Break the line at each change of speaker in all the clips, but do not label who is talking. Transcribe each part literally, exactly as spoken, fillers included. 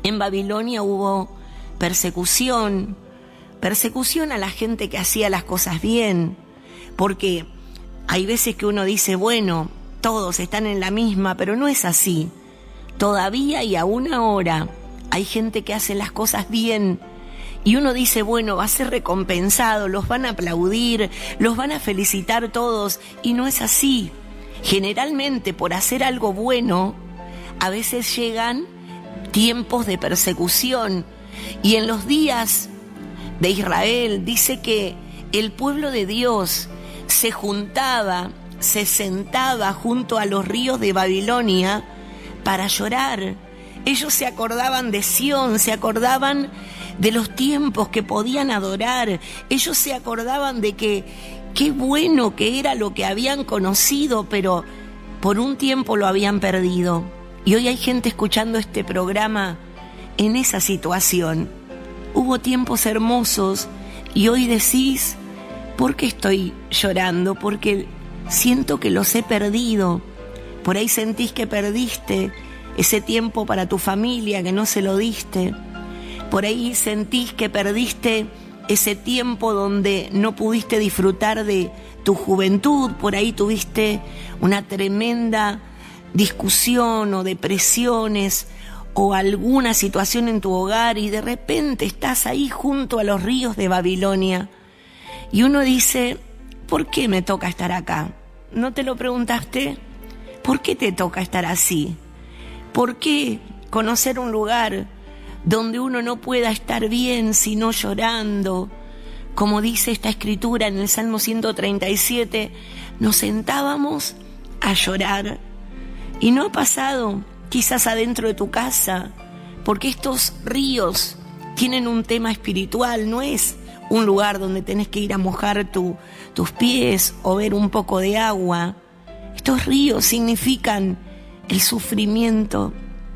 En Babilonia hubo persecución, persecución a la gente que hacía las cosas bien, porque hay veces que uno dice, bueno, todos están en la misma, pero no es así. Todavía y aún ahora hay gente que hace las cosas bien y uno dice, bueno, va a ser recompensado, los van a aplaudir, los van a felicitar todos, y no es así. Generalmente por hacer algo bueno, a veces llegan tiempos de persecución, y en los días de Israel dice que el pueblo de Dios se juntaba, se sentaba junto a los ríos de Babilonia para llorar. Ellos se acordaban de Sión, se acordaban de los tiempos que podían adorar. Ellos se acordaban de que qué bueno que era lo que habían conocido, pero por un tiempo lo habían perdido. Y hoy hay gente escuchando este programa en esa situación. Hubo tiempos hermosos y hoy decís, ¿por qué estoy llorando? Porque siento que los he perdido. Por ahí sentís que perdiste ese tiempo para tu familia, que no se lo diste. Por ahí sentís que perdiste ese tiempo donde no pudiste disfrutar de tu juventud. Por ahí tuviste una tremenda discusión o depresiones o alguna situación en tu hogar y de repente estás ahí junto a los ríos de Babilonia. Y uno dice, ¿por qué me toca estar acá? ¿No te lo preguntaste? ¿Por qué te toca estar así? ¿Por qué conocer un lugar donde uno no pueda estar bien sino llorando? Como dice esta escritura en el Salmo ciento treinta y siete, nos sentábamos a llorar. Y no ha pasado quizás adentro de tu casa, porque estos ríos tienen un tema espiritual, no es un lugar donde tenés que ir a mojar tu, tus pies o ver un poco de agua. Estos ríos significan el sufrimiento,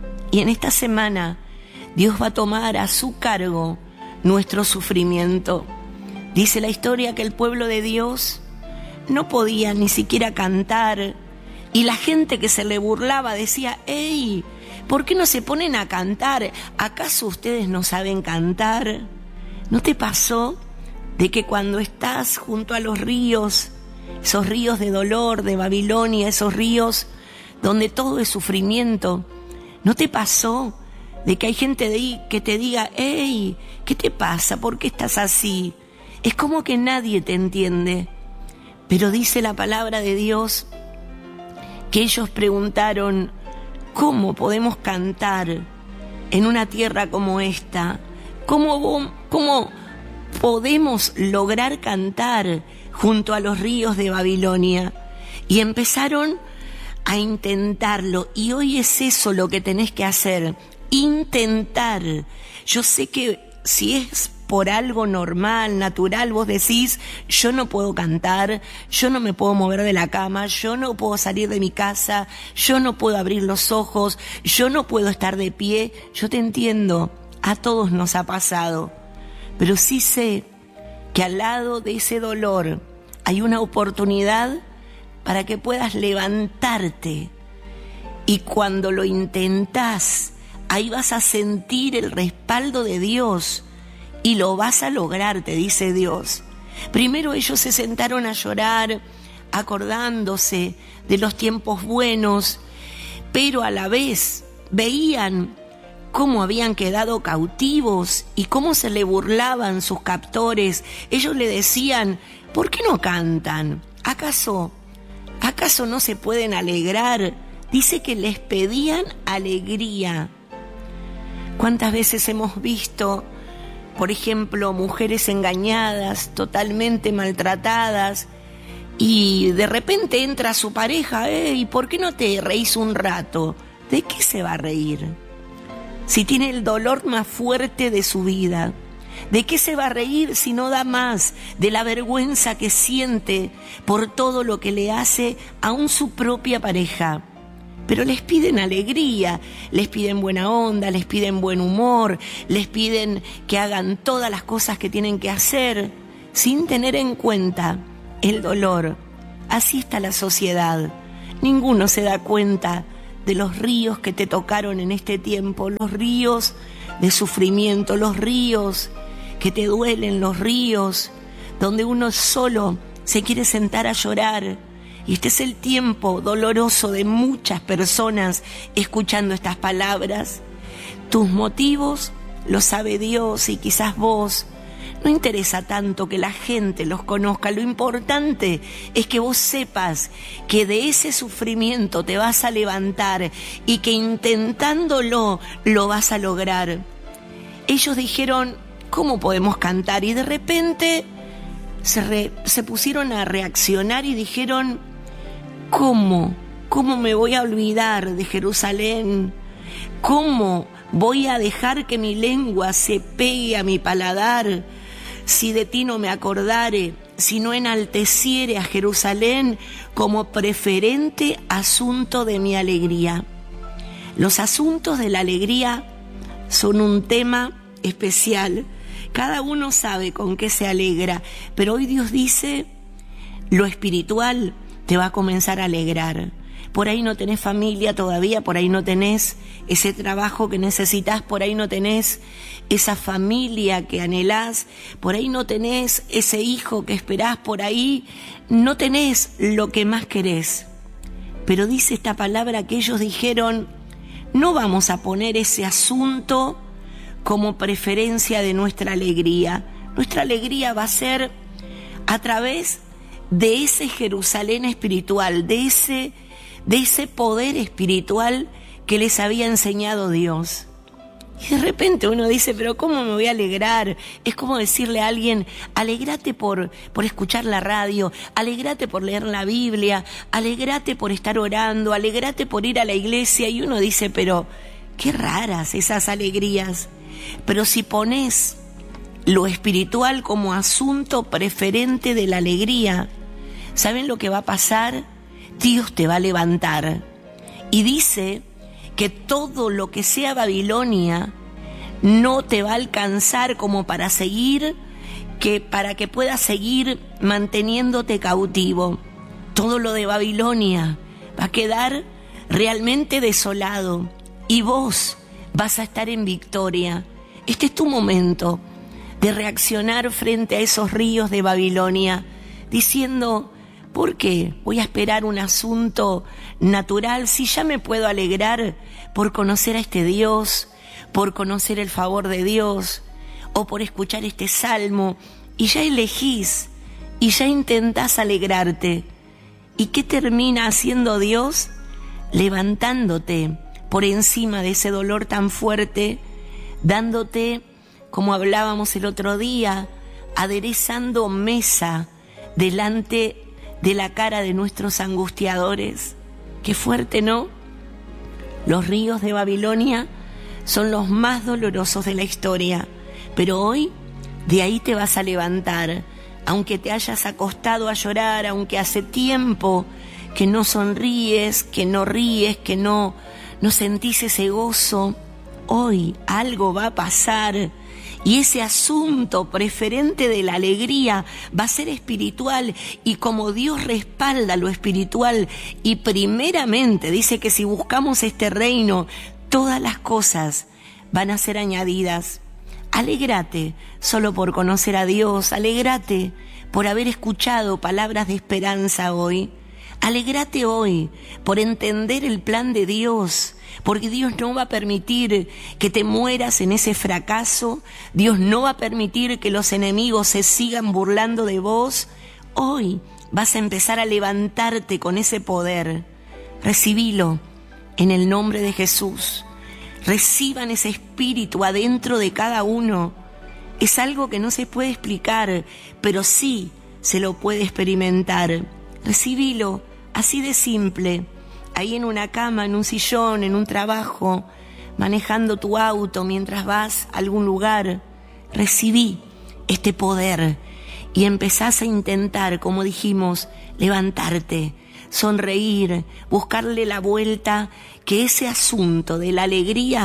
y en esta semana Dios va a tomar a su cargo nuestro sufrimiento. Dice la historia que el pueblo de Dios no podía ni siquiera cantar, y la gente que se le burlaba decía, ¡ey! ¿Por qué no se ponen a cantar? ¿Acaso ustedes no saben cantar? ¿No te pasó de que cuando estás junto a los ríos, esos ríos de dolor de Babilonia, esos ríos donde todo es sufrimiento, ¿no te pasó de que hay gente de ahí que te diga, ¡ey! ¿Qué te pasa? ¿Por qué estás así? Es como que nadie te entiende. Pero dice la palabra de Dios que ellos preguntaron, ¿cómo podemos cantar en una tierra como esta? ¿Cómo, cómo podemos lograr cantar junto a los ríos de Babilonia? Y empezaron a intentarlo, y hoy es eso lo que tenés que hacer, intentar. Yo sé que si es por algo normal, natural, vos decís, yo no puedo cantar, yo no me puedo mover de la cama, yo no puedo salir de mi casa, yo no puedo abrir los ojos, yo no puedo estar de pie. Yo te entiendo, a todos nos ha pasado, pero sí sé que al lado de ese dolor hay una oportunidad para que puedas levantarte, y cuando lo intentás, ahí vas a sentir el respaldo de Dios y lo vas a lograr, te dice Dios. Primero ellos se sentaron a llorar, acordándose de los tiempos buenos, pero a la vez veían cómo habían quedado cautivos y cómo se le burlaban sus captores. Ellos le decían, ¿por qué no cantan? ¿Acaso, acaso no se pueden alegrar? Dice que les pedían alegría. ¿Cuántas veces hemos visto, por ejemplo, mujeres engañadas, totalmente maltratadas, y de repente entra su pareja, ¿eh? ¿Y por qué no te reís un rato? ¿De qué se va a reír? Si tiene el dolor más fuerte de su vida, ¿de qué se va a reír si no da más de la vergüenza que siente por todo lo que le hace aún su propia pareja? Pero les piden alegría, les piden buena onda, les piden buen humor, les piden que hagan todas las cosas que tienen que hacer, sin tener en cuenta el dolor. Así está la sociedad. Ninguno se da cuenta de los ríos que te tocaron en este tiempo, los ríos de sufrimiento, los ríos que te duelen, los ríos donde uno solo se quiere sentar a llorar. Y este es el tiempo doloroso de muchas personas escuchando estas palabras. Tus motivos los sabe Dios y quizás vos. No interesa tanto que la gente los conozca, lo importante es que vos sepas que de ese sufrimiento te vas a levantar y que intentándolo lo vas a lograr. Ellos dijeron, ¿cómo podemos cantar? Y de repente se, re, se pusieron a reaccionar y dijeron, ¿cómo? ¿Cómo me voy a olvidar de Jerusalén? ¿Cómo voy a dejar que mi lengua se pegue a mi paladar? Si de ti no me acordare, si no enalteciere a Jerusalén como preferente asunto de mi alegría. Los asuntos de la alegría son un tema especial. Cada uno sabe con qué se alegra, pero hoy Dios dice, lo espiritual te va a comenzar a alegrar. Por ahí no tenés familia todavía, por ahí no tenés ese trabajo que necesitas, por ahí no tenés esa familia que anhelás, por ahí no tenés ese hijo que esperás, por ahí no tenés lo que más querés. Pero dice esta palabra que ellos dijeron, no vamos a poner ese asunto como preferencia de nuestra alegría. Nuestra alegría va a ser a través de ese Jerusalén espiritual, de ese de ese poder espiritual que les había enseñado Dios. Y de repente uno dice, pero ¿cómo me voy a alegrar? Es como decirle a alguien, alégrate por, por escuchar la radio, alégrate por leer la Biblia, alégrate por estar orando, alégrate por ir a la iglesia. Y uno dice, pero qué raras esas alegrías. Pero si pones lo espiritual como asunto preferente de la alegría, ¿saben lo que va a pasar? Dios te va a levantar. Y dice que todo lo que sea Babilonia no te va a alcanzar como para seguir, que para que puedas seguir manteniéndote cautivo. Todo lo de Babilonia va a quedar realmente desolado y vos vas a estar en victoria. Este es tu momento de reaccionar frente a esos ríos de Babilonia, diciendo, ¿por qué voy a esperar un asunto natural si ya me puedo alegrar por conocer a este Dios, por conocer el favor de Dios o por escuchar este salmo? Y ya elegís y ya intentás alegrarte. ¿Y qué termina haciendo Dios? Levantándote por encima de ese dolor tan fuerte, dándote, como hablábamos el otro día, aderezando mesa delante de la cara de nuestros angustiadores. Qué fuerte, ¿no? Los ríos de Babilonia son los más dolorosos de la historia, pero hoy de ahí te vas a levantar, aunque te hayas acostado a llorar, aunque hace tiempo que no sonríes, que no ríes, que no, no sentís ese gozo. Hoy algo va a pasar. Y ese asunto preferente de la alegría va a ser espiritual, y como Dios respalda lo espiritual y primeramente dice que si buscamos este reino, todas las cosas van a ser añadidas. Alégrate solo por conocer a Dios, alégrate por haber escuchado palabras de esperanza hoy. Alégrate hoy por entender el plan de Dios, porque Dios no va a permitir que te mueras en ese fracaso. Dios no va a permitir que los enemigos se sigan burlando de vos. Hoy vas a empezar a levantarte con ese poder. Recibilo en el nombre de Jesús. Reciban ese espíritu adentro de cada uno. Es algo que no se puede explicar, pero sí se lo puede experimentar. Recibilo, así de simple, ahí en una cama, en un sillón, en un trabajo, manejando tu auto mientras vas a algún lugar. Recibí este poder y empezás a intentar, como dijimos, levantarte, sonreír, buscarle la vuelta, que ese asunto de la alegría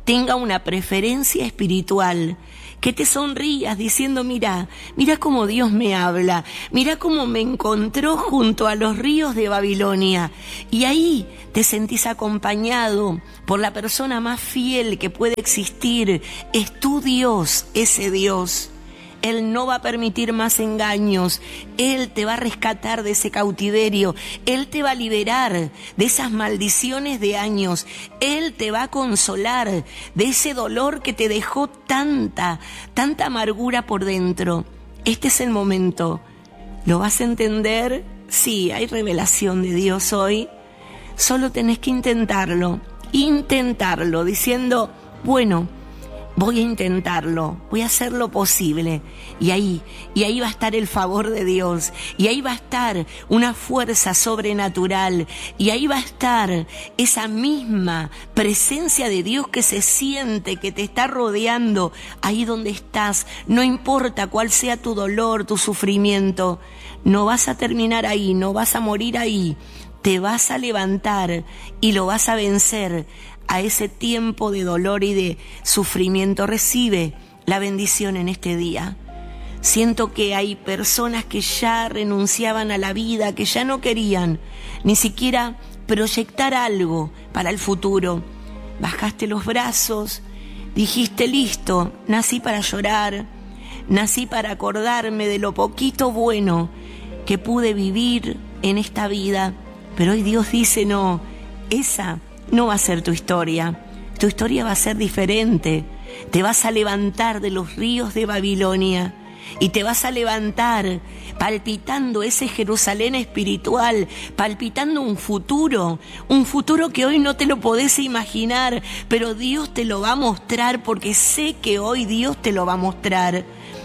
tenga una preferencia espiritual, que te sonrías diciendo, mira, mira cómo Dios me habla, mira cómo me encontró junto a los ríos de Babilonia. Y ahí te sentís acompañado por la persona más fiel que puede existir. Es tu Dios, ese Dios. Él no va a permitir más engaños. Él te va a rescatar de ese cautiverio. Él te va a liberar de esas maldiciones de años. Él te va a consolar de ese dolor que te dejó tanta, tanta amargura por dentro. Este es el momento. ¿Lo vas a entender? Sí, hay revelación de Dios hoy. Solo tenés que intentarlo. Intentarlo, diciendo, bueno, voy a intentarlo, voy a hacer lo posible. Y ahí, y ahí va a estar el favor de Dios. Y ahí va a estar una fuerza sobrenatural. Y ahí va a estar esa misma presencia de Dios que se siente, que te está rodeando. Ahí donde estás, no importa cuál sea tu dolor, tu sufrimiento. No vas a terminar ahí, no vas a morir ahí. Te vas a levantar y lo vas a vencer. A ese tiempo de dolor y de sufrimiento, recibe la bendición en este día. Siento que hay personas que ya renunciaban a la vida, que ya no querían ni siquiera proyectar algo para el futuro. Bajaste los brazos, dijiste, listo, nací para llorar, nací para acordarme de lo poquito bueno que pude vivir en esta vida. Pero hoy Dios dice, no, esa no va a ser tu historia. Tu historia va a ser diferente. Te vas a levantar de los ríos de Babilonia y te vas a levantar palpitando ese Jerusalén espiritual, palpitando un futuro, un futuro que hoy no te lo podés imaginar, pero Dios te lo va a mostrar, porque sé que hoy Dios te lo va a mostrar.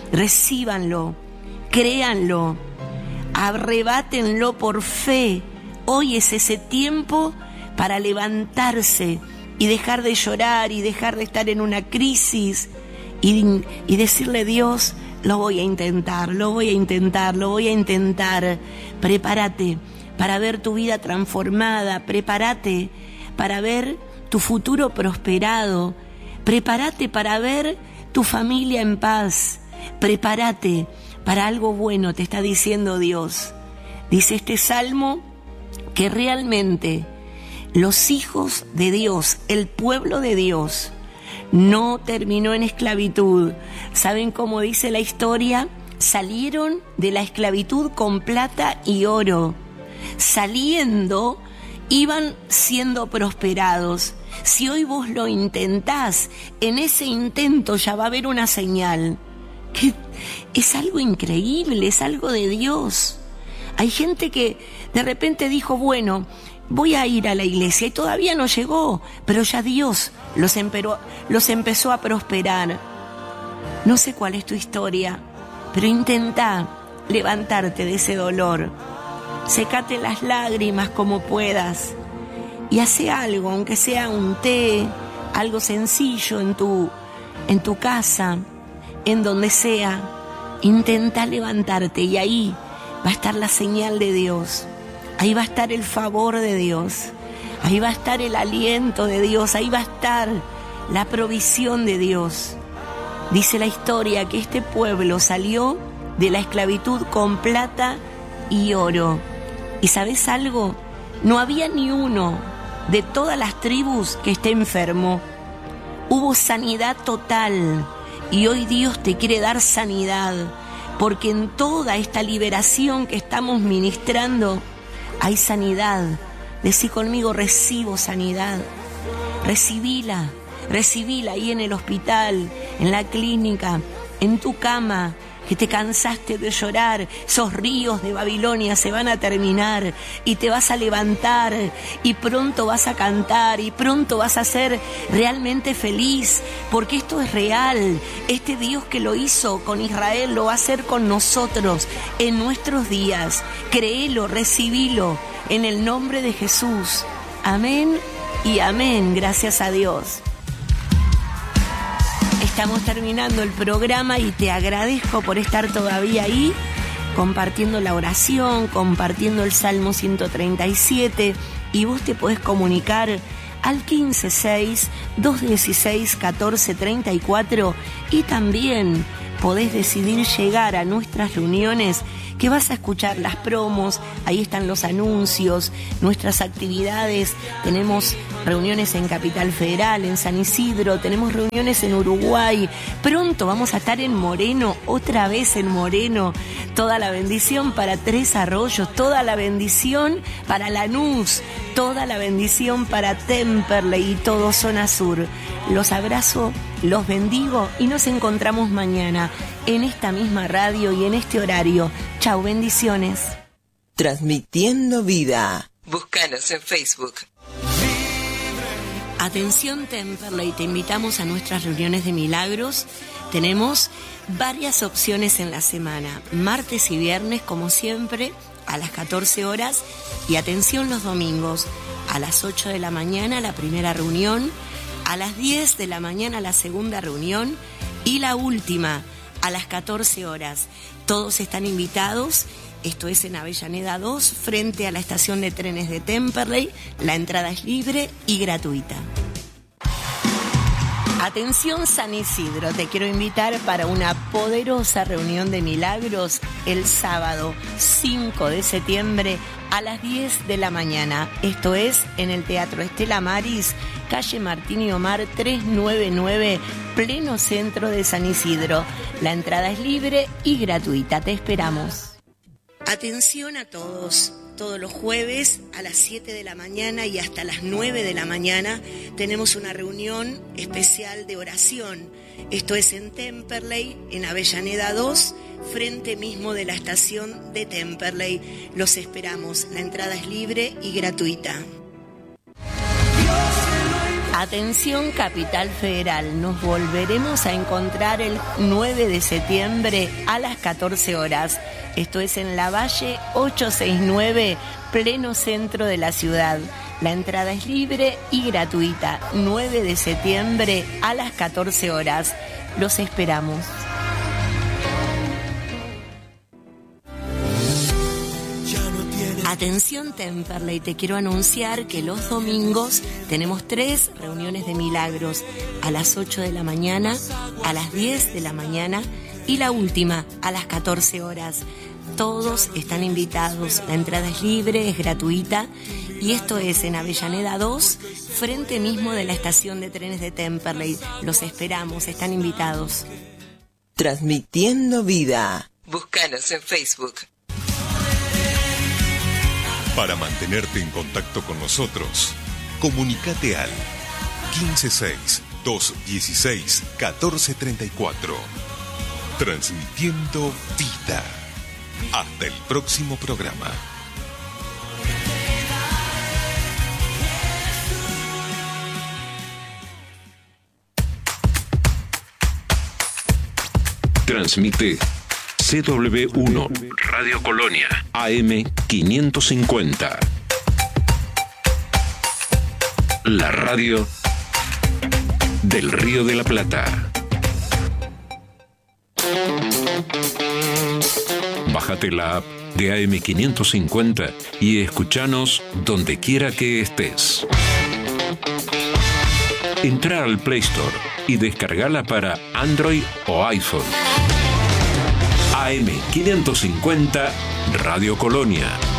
Recíbanlo, créanlo, arrebátenlo por fe. Hoy es ese tiempo para levantarse y dejar de llorar y dejar de estar en una crisis y, y decirle, Dios, lo voy a intentar, lo voy a intentar, lo voy a intentar. Prepárate para ver tu vida transformada, prepárate para ver tu futuro prosperado, prepárate para ver tu familia en paz, prepárate para algo bueno, te está diciendo Dios. Dice este salmo que realmente los hijos de Dios, el pueblo de Dios, no terminó en esclavitud. ¿Saben cómo dice la historia? Salieron de la esclavitud con plata y oro. Saliendo, iban siendo prosperados. Si hoy vos lo intentás, en ese intento ya va a haber una señal. Que es algo increíble, es algo de Dios. Hay gente que de repente dijo, bueno, voy a ir a la iglesia, y todavía no llegó, pero ya Dios los, emperó, los empezó a prosperar. No sé cuál es tu historia, pero intenta levantarte de ese dolor. Sécate las lágrimas como puedas y hace algo, aunque sea un té, algo sencillo en tu, en tu casa, en donde sea. Intenta levantarte y ahí va a estar la señal de Dios. Ahí va a estar el favor de Dios. Ahí va a estar el aliento de Dios. Ahí va a estar la provisión de Dios. Dice la historia que este pueblo salió de la esclavitud con plata y oro. ¿Y sabes algo? No había ni uno de todas las tribus que esté enfermo. Hubo sanidad total. Y hoy Dios te quiere dar sanidad. Porque en toda esta liberación que estamos ministrando, hay sanidad. Decí conmigo, recibo sanidad. Recibíla, recibíla ahí en el hospital, en la clínica, en tu cama, que te cansaste de llorar. Esos ríos de Babilonia se van a terminar y te vas a levantar y pronto vas a cantar y pronto vas a ser realmente feliz, porque esto es real. Este Dios que lo hizo con Israel lo va a hacer con nosotros en nuestros días. Créelo, recibilo en el nombre de Jesús. Amén y amén. Gracias a Dios. Estamos terminando el programa y te agradezco por estar todavía ahí, compartiendo la oración, compartiendo el Salmo ciento treinta y siete, y vos te podés comunicar al quince seis, dos dieciséis, catorce treinta y cuatro y también podés decidir llegar a nuestras reuniones, que vas a escuchar las promos, ahí están los anuncios, nuestras actividades. Tenemos reuniones en Capital Federal, en San Isidro, tenemos reuniones en Uruguay. Pronto vamos a estar en Moreno, otra vez en Moreno. Toda la bendición para Tres Arroyos, toda la bendición para Lanús, toda la bendición para Temperley y todo Zona Sur. Los abrazo, los bendigo y nos encontramos mañana en esta misma radio y en este horario. Chau, bendiciones.
Transmitiendo vida. Búscanos en Facebook.
Atención Temperley, te invitamos a nuestras reuniones de milagros. Tenemos varias opciones en la semana, martes y viernes como siempre a las catorce horas y atención los domingos a las ocho de la mañana la primera reunión, a las diez de la mañana la segunda reunión y la última a las catorce horas. Todos están invitados. Esto es en Avellaneda dos, frente a la estación de trenes de Temperley. La entrada es libre y gratuita. Atención San Isidro, te quiero invitar para una poderosa reunión de milagros el sábado cinco de septiembre a las diez de la mañana. Esto es en el Teatro Estela Maris, calle Martín y Omar trescientos noventa y nueve, pleno centro de San Isidro. La entrada es libre y gratuita, te esperamos. Atención a todos. Todos los jueves a las siete de la mañana y hasta las nueve de la mañana tenemos una reunión especial de oración. Esto es en Temperley, en Avellaneda dos, frente mismo de la estación de Temperley. Los esperamos. La entrada es libre y gratuita. Atención Capital Federal, nos volveremos a encontrar el nueve de septiembre a las catorce horas. Esto es en La Valle ochocientos sesenta y nueve, pleno centro de la ciudad. La entrada es libre y gratuita. nueve de septiembre a las catorce horas. Los esperamos. Atención Temperley, te quiero anunciar que los domingos tenemos tres reuniones de milagros a las ocho de la mañana, a las diez de la mañana y la última a las catorce horas. Todos están invitados, la entrada es libre, es gratuita y esto es en Avellaneda dos, frente mismo de la estación de trenes de Temperley. Los esperamos, están invitados.
Transmitiendo vida. Búscanos en Facebook.
Para mantenerte en contacto con nosotros, comunícate al quince seis, dos dieciséis, catorce treinta y cuatro. Transmitiendo vida. Hasta el próximo programa.
Transmite C W uno, Radio Colonia, A M quinientos cincuenta. La radio del Río de la Plata. Bájate la app de A M quinientos cincuenta y escuchanos donde quiera que estés. Entra al Play Store y descargala para Android o iPhone. A M quinientos cincuenta Radio Colonia.